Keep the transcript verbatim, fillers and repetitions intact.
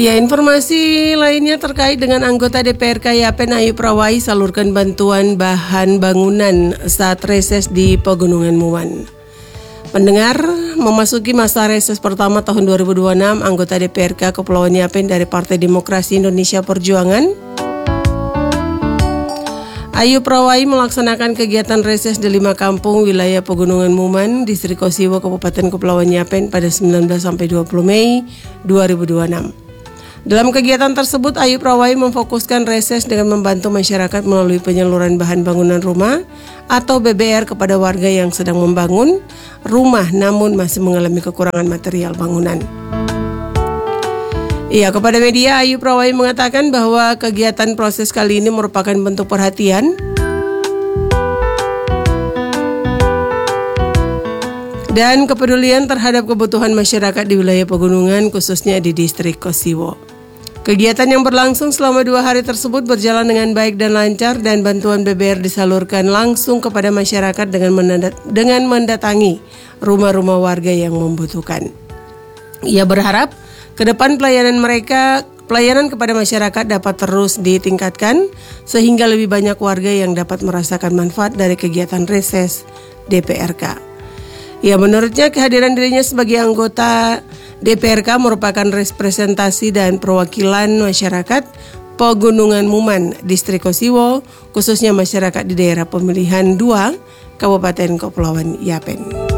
Ya, informasi lainnya terkait dengan anggota D P R K Yapen Ayu Prawai salurkan bantuan bahan bangunan saat reses di Pegunungan Muan. Pendengar, memasuki masa reses pertama tahun dua ribu dua puluh enam, anggota D P R K Kepulauan Yapen dari Partai Demokrasi Indonesia Perjuangan Ayu Prawai melaksanakan kegiatan reses di lima kampung wilayah Pegunungan Muman, Distrik Kosiwo, Kabupaten Kepulauan Yapen pada sembilan belas sampai dua puluh Mei dua ribu dua puluh enam. Dalam kegiatan tersebut, Ayu Prawai memfokuskan reses dengan membantu masyarakat melalui penyaluran bahan bangunan rumah atau B B R kepada warga yang sedang membangun rumah namun masih mengalami kekurangan material bangunan. Iya, kepada media, Ayu Prawai mengatakan bahwa kegiatan proses kali ini merupakan bentuk perhatian dan kepedulian terhadap kebutuhan masyarakat di wilayah pegunungan, khususnya di Distrik Kosiwo. Kegiatan yang berlangsung selama dua hari tersebut berjalan dengan baik dan lancar, dan bantuan B B R disalurkan langsung kepada masyarakat dengan, mendat- dengan mendatangi rumah-rumah warga yang membutuhkan. Ia berharap ke depan pelayanan mereka, pelayanan kepada masyarakat dapat terus ditingkatkan sehingga lebih banyak warga yang dapat merasakan manfaat dari kegiatan reses D P R K. Ya, menurutnya kehadiran dirinya sebagai anggota D P R K merupakan representasi dan perwakilan masyarakat Pegunungan Muman, Distrik Kosiwo, khususnya masyarakat di daerah pemilihan dua Kabupaten Kepulauan Yapen.